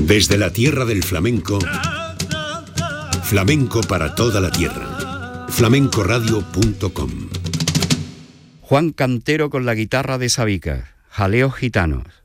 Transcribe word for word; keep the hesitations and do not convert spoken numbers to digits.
Desde la tierra del flamenco, flamenco para toda la tierra. flamenco radio punto com. Juan Cantero con la guitarra de Sabícar, Jaleos Gitanos.